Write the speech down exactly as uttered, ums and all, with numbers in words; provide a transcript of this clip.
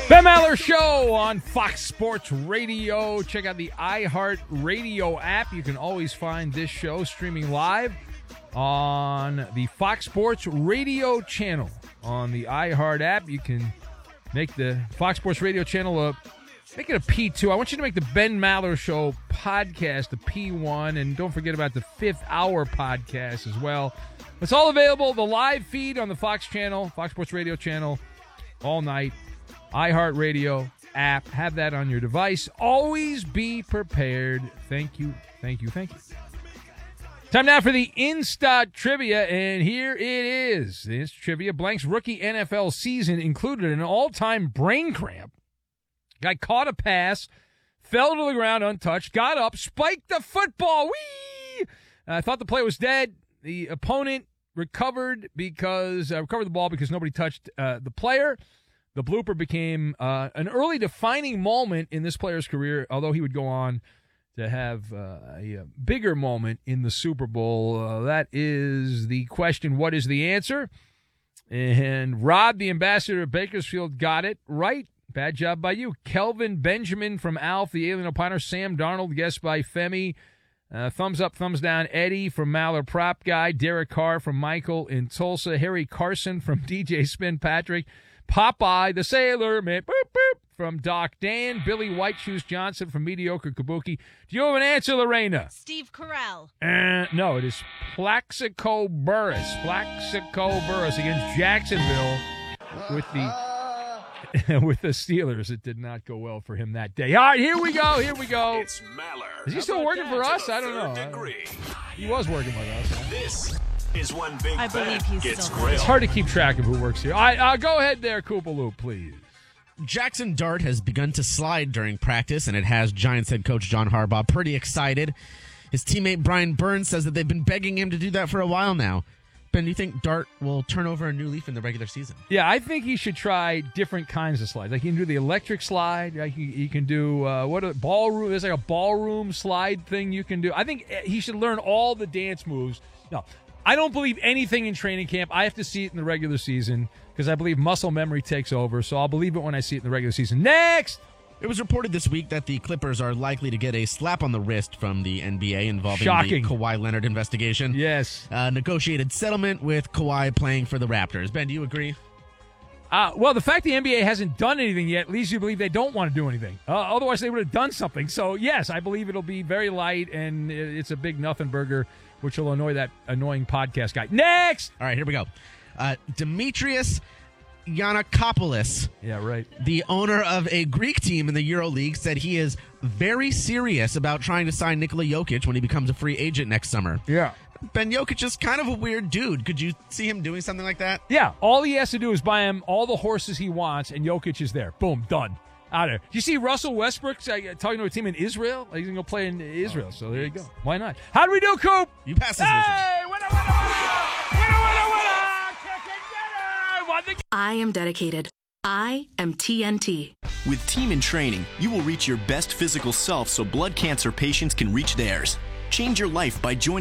Ben Maller Show on Fox Sports Radio. Check out the iHeart Radio app. You can always find this show streaming live on the Fox Sports Radio channel. On the iHeart app, you can make the Fox Sports Radio channel a make it a P two. I want you to make the Ben Maller Show podcast a P one, and don't forget about the Fifth Hour podcast as well. It's all available, the live feed on the Fox channel, Fox Sports Radio channel, all night. iHeartRadio app. Have that on your device. Always be prepared. Thank you, thank you, thank you. Time now for the Insta Trivia, and here it is. The Insta Trivia. Blank's rookie N F L season included an all-time brain cramp. Guy caught a pass, fell to the ground untouched, got up, spiked the football. Whee! I uh, thought the play was dead. The opponent recovered because uh, recovered the ball because nobody touched uh, the player. The blooper became uh, an early defining moment in this player's career, although he would go on to have uh, a, a bigger moment in the Super Bowl. Uh, that is the question. What is the answer? And Rob, the ambassador of Bakersfield, got it right. Bad job by you. Kelvin Benjamin from Alf, the Alien Opiner. Sam Darnold, guessed by Femi. Uh, thumbs up, thumbs down. Eddie from Maller Prop Guy. Derek Carr from Michael in Tulsa. Harry Carson from D J Spin Patrick. Popeye, the Sailor Man, boop, boop, from Doc Dan. Billy White Shoes Johnson from Mediocre Kabuki. Do you have an answer, Lorena? Steve Carell. Uh, no, it is Plaxico Burress. Plaxico Burress against Jacksonville with the with the Steelers. It did not go well for him that day. All right, here we go. Here we go. It's Maller. Is he still working for us? I don't know. Degree. He was working with us. This is when Big I believe Ben he's gets still grilled. It's hard to keep track of who works here. All right, uh, go ahead there, Koopaloop, please. Jackson Dart has begun to slide during practice, and it has Giants head coach John Harbaugh pretty excited. His teammate Brian Burns says that they've been begging him to do that for a while now. Ben, do you think Dart will turn over a new leaf in the regular season? Yeah, I think he should try different kinds of slides. Like he can do the electric slide. Like he, he can do uh, what a ballroom. There's like a ballroom slide thing you can do. I think he should learn all the dance moves. No, I don't believe anything in training camp. I have to see it in the regular season because I believe muscle memory takes over. So I'll believe it when I see it in the regular season. Next! It was reported this week that the Clippers are likely to get a slap on the wrist from the N B A involving Shocking. the Kawhi Leonard investigation. Yes. Uh, negotiated settlement with Kawhi playing for the Raptors. Ben, do you agree? Uh, well, the fact the N B A hasn't done anything yet leads you to believe they don't want to do anything. Uh, otherwise, they would have done something. So, yes, I believe it'll be very light, and it's a big nothing burger, which will annoy that annoying podcast guy. Next! All right, here we go. Uh, Demetrius Yiannakopoulos, Yeah, right. the owner of a Greek team in the EuroLeague, said he is very serious about trying to sign Nikola Jokic when he becomes a free agent next summer. Yeah. Ben Jokic is kind of a weird dude. Could you see him doing something like that? Yeah, all he has to do is buy him all the horses he wants, and Jokic is there. Boom, done. Out of there. You see Russell Westbrook uh, talking to a team in Israel? He's going to go play in Israel, so there you go. Why not? How do we do, Coop? You pass this Hey, winner, winner, winner! Winner, winner, winner! Chicken dinner! Won the- I am dedicated. I am T N T. With Team in Training, you will reach your best physical self so blood cancer patients can reach theirs. Change your life by joining